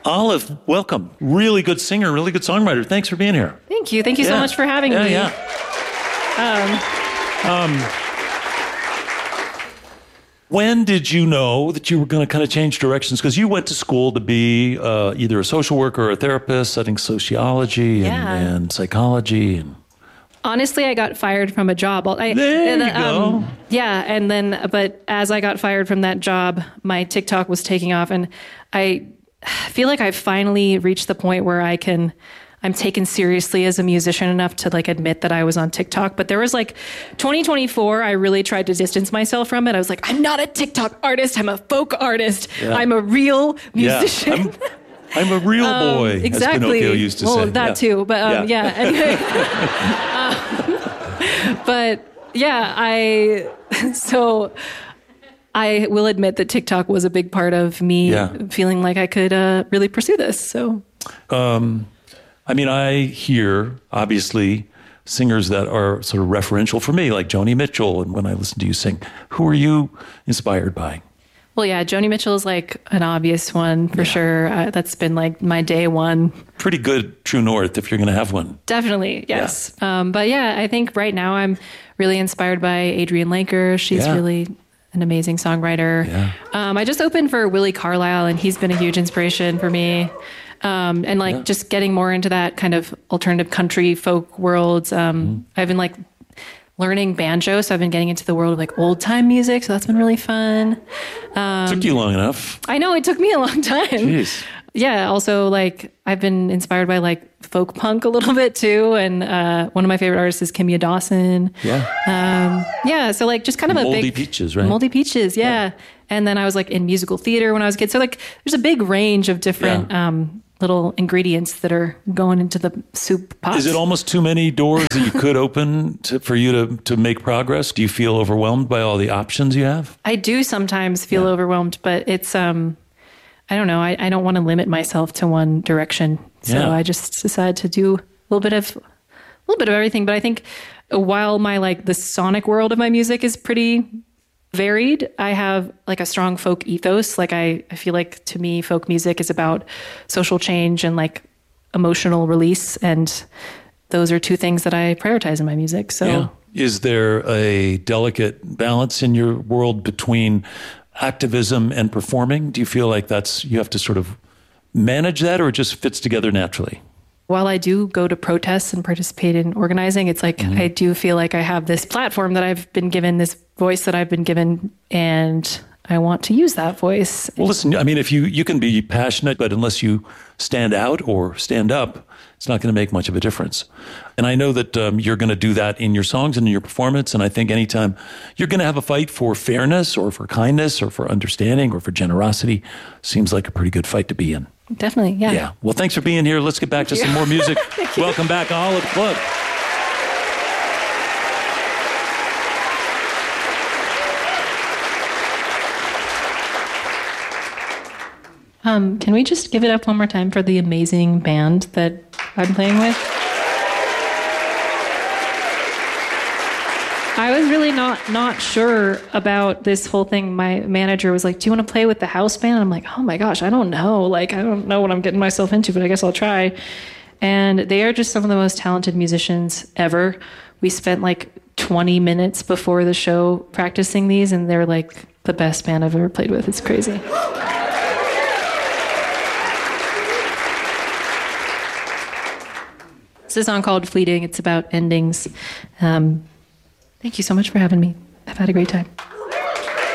Olive, welcome. Really good singer, really good songwriter. Thanks for being here. Thank you. Thank you so much for having me. Yeah. When did you know that you were going to kind of change directions? Because you went to school to be either a social worker or a therapist, studying sociology and psychology. And honestly, I got fired from a job. There you go. Yeah, and then, but as I got fired from that job, my TikTok was taking off, and I feel like I've finally reached the point where I'm taken seriously as a musician enough to like admit that I was on TikTok. But there was like 2024, I really tried to distance myself from it. I was like, I'm not a TikTok artist. I'm a folk artist. Yeah. I'm a real musician. Yeah. I'm a real boy, exactly. as Pinocchio used to say. Well, that too. But anyway. But yeah, I will admit that TikTok was a big part of me feeling like I could really pursue this. So, I mean, I hear, obviously, singers that are sort of referential for me, like Joni Mitchell. And when I listen to you sing, who are you inspired by? Well, yeah, Joni Mitchell is like an obvious one for sure. That's been like my day one. Pretty good true north if you're going to have one. Definitely, yes. Yeah. But yeah, I think right now I'm really inspired by Adrienne Lenker. She's really an amazing songwriter. Yeah. I just opened for Willie Carlisle, and he's been a huge inspiration for me. And like just getting more into that kind of alternative country folk world. I've been like learning banjo, so I've been getting into the world of like old time music, so that's been really fun. Took you long enough. I know, it took me a long time. Jeez. Yeah, also like I've been inspired by like folk punk a little bit too, and one of my favorite artists is Kimya Dawson. Yeah. So like just kind of Moldy Peaches, right? Moldy Peaches, yeah. And then I was like in musical theater when I was a kid. So like there's a big range of different little ingredients that are going into the soup pot. Is it almost too many doors that you could open for you to make progress? Do you feel overwhelmed by all the options you have? I do sometimes feel overwhelmed, but it's, I don't know. I don't want to limit myself to one direction. So I just decided to do a little bit of everything. But I think while my, like the sonic world of my music is pretty varied, I have like a strong folk ethos. Like I feel like to me, folk music is about social change and like emotional release. And those are two things that I prioritize in my music. So is there a delicate balance in your world between activism and performing? Do you feel like you have to sort of manage that, or it just fits together naturally? While I do go to protests and participate in organizing, it's like I do feel like I have this platform that I've been given, this voice that I've been given, and I want to use that voice. Well, listen, I mean, if you can be passionate, but unless you stand out or stand up, it's not going to make much of a difference. And I know that you're going to do that in your songs and in your performance. And I think anytime you're going to have a fight for fairness or for kindness or for understanding or for generosity, seems like a pretty good fight to be in. Definitely, yeah. Yeah. Well, thanks for being here. Let's get back to some more music. Welcome back, Olive Club. Can we just give it up one more time for the amazing band that I'm playing with? I was really not sure about this whole thing. My manager was like, do you want to play with the house band? And I'm like, oh my gosh, I don't know. Like, I don't know what I'm getting myself into, but I guess I'll try. And they are just some of the most talented musicians ever. We spent like 20 minutes before the show practicing these, and they're like the best band I've ever played with. It's crazy. It's a song called Fleeting. It's about endings. Thank you so much for having me. I've had a great time.